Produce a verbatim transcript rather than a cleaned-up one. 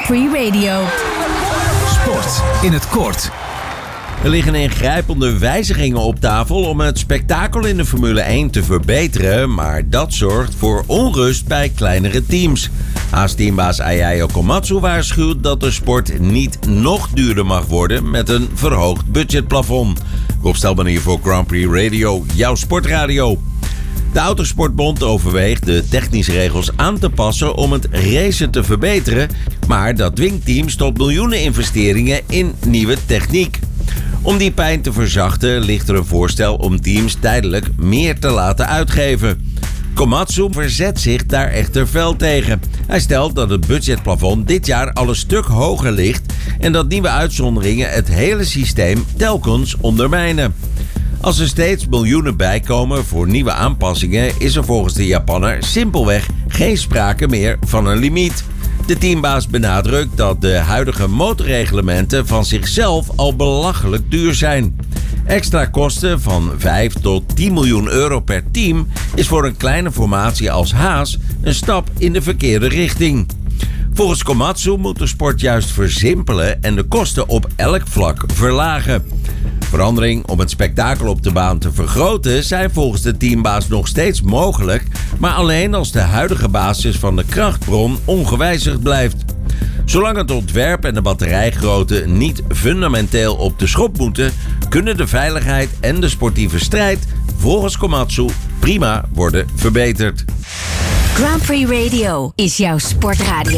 Grand Prix Radio. Sport in het kort. Er liggen ingrijpende wijzigingen op tafel om het spektakel in de Formule één te verbeteren, maar dat zorgt voor onrust bij kleinere teams. Haas-teambaas Ayao Komatsu waarschuwt dat de sport niet nog duurder mag worden met een verhoogd budgetplafond. Rob Stelman hier voor Grand Prix Radio, jouw sportradio. De Autosportbond overweegt de technische regels aan te passen om het racen te verbeteren, maar dat dwingt teams tot miljoenen investeringen in nieuwe techniek. Om die pijn te verzachten ligt er een voorstel om teams tijdelijk meer te laten uitgeven. Komatsu verzet zich daar echter fel tegen. Hij stelt dat het budgetplafond dit jaar al een stuk hoger ligt en dat nieuwe uitzonderingen het hele systeem telkens ondermijnen. Als er steeds miljoenen bijkomen voor nieuwe aanpassingen is er volgens de Japanner simpelweg geen sprake meer van een limiet. De teambaas benadrukt dat de huidige motorreglementen van zichzelf al belachelijk duur zijn. Extra kosten van vijf tot tien miljoen euro per team is voor een kleine formatie als Haas een stap in de verkeerde richting. Volgens Komatsu moet de sport juist versimpelen en de kosten op elk vlak verlagen. Verandering om het spektakel op de baan te vergroten zijn volgens de teambaas nog steeds mogelijk, maar alleen als de huidige basis van de krachtbron ongewijzigd blijft. Zolang het ontwerp en de batterijgrootte niet fundamenteel op de schop moeten, kunnen de veiligheid en de sportieve strijd volgens Komatsu prima worden verbeterd. Grand Prix Radio is jouw sportradio.